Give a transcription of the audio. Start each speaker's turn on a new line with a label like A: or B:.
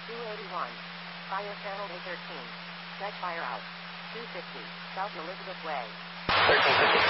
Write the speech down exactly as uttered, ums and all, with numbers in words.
A: two eighty-one. Fire channel A thirteen. Check fire out. two fifty. South Elizabeth Way.
B: thirteen fifty.